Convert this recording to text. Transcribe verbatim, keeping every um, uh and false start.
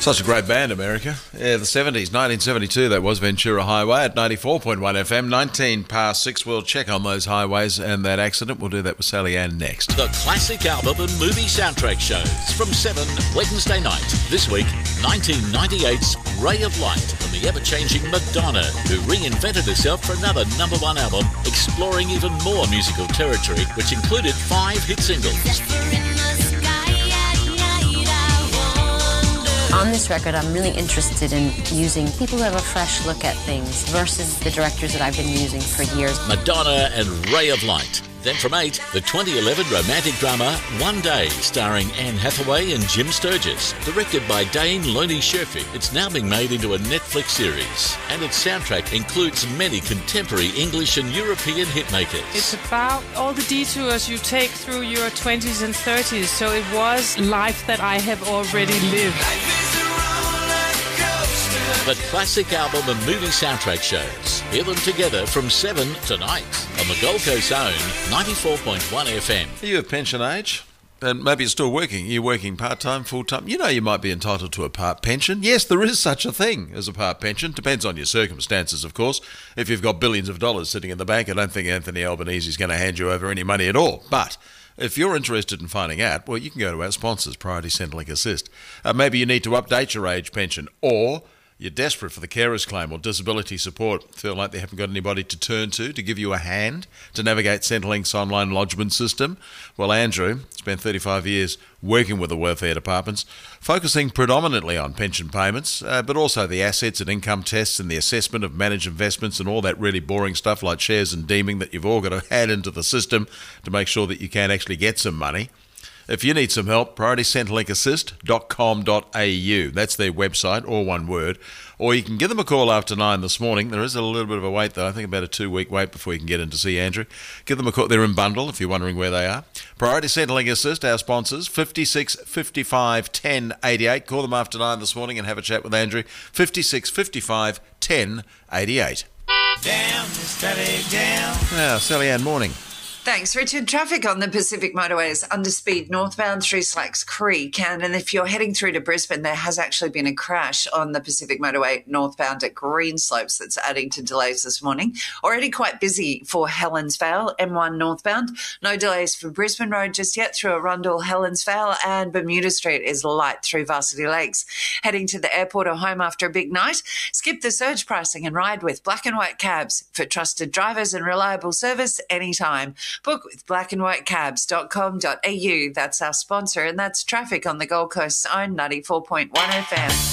Such a great band, America. Yeah, the seventies, nineteen seventy-two, that was Ventura Highway at ninety-four point one F M, nineteen past six. We'll check on those highways and that accident. We'll do that with Sally Ann next. The classic album and movie soundtrack shows from seven Wednesday night. This week, nineteen ninety-eight's Ray of Light from the ever-changing Madonna, who reinvented herself for another number one album, exploring even more musical territory, which included five hit singles. On this record, I'm really interested in using people who have a fresh look at things versus the directors that I've been using for years. Madonna and Ray of Light. Then from eight, the twenty eleven romantic drama One Day, starring Anne Hathaway and Jim Sturgis. Directed by Dane Loney Sherfy, it's now being made into a Netflix series. And its soundtrack includes many contemporary English and European hitmakers. It's about all the detours you take through your twenties and thirties, so it was life that I have already lived. The classic album and movie soundtrack shows. Hear them together from seven tonight on the Gold Coast own ninety-four point one F M. Are you of pension age? And maybe you're still working. You're working part-time, full-time. You know you might be entitled to a part pension. Yes, there is such a thing as a part pension. Depends on your circumstances, of course. If you've got billions of dollars sitting in the bank, I don't think Anthony Albanese is going to hand you over any money at all. But if you're interested in finding out, well, you can go to our sponsors, Priority Centrelink Assist. Uh, maybe you need to update your age pension, or you're desperate for the carer's claim or disability support, feel like they haven't got anybody to turn to to give you a hand to navigate Centrelink's online lodgement system. Well, Andrew spent thirty-five years working with the welfare departments, focusing predominantly on pension payments, uh, but also the assets and income tests and the assessment of managed investments and all that really boring stuff like shares and deeming that you've all got to add into the system to make sure that you can actually get some money. If you need some help, priority centrelink assist dot com dot a u. That's their website, all one word. Or you can give them a call after nine this morning. There is a little bit of a wait, though. I think about a two-week wait before you can get in to see Andrew. Give them a call. They're in Bundle, if you're wondering where they are. Priority Centrelink Assist, our sponsors, fifty-six fifty-five ten eighty-eight. Call them after nine this morning and have a chat with Andrew. fifty-six fifty-five ten eighty-eight. Down, Sally, down. Now, Sally Ann, morning. Thanks, Richard. Traffic on the Pacific motorways under speed northbound through Slacks Creek. And, and if you're heading through to Brisbane, there has actually been a crash on the Pacific motorway northbound at Greenslopes that's adding to delays this morning. Already quite busy for Helensvale, M one northbound. No delays for Brisbane Road just yet through Arundel, Helensvale, and Bermuda Street is light through Varsity Lakes. Heading to the airport or home after a big night, skip the surge pricing and ride with Black and White Cabs for trusted drivers and reliable service anytime. Book with black and white cabs dot com dot a u. That's our sponsor, and that's traffic on the Gold Coast's own ninety-four point one F M.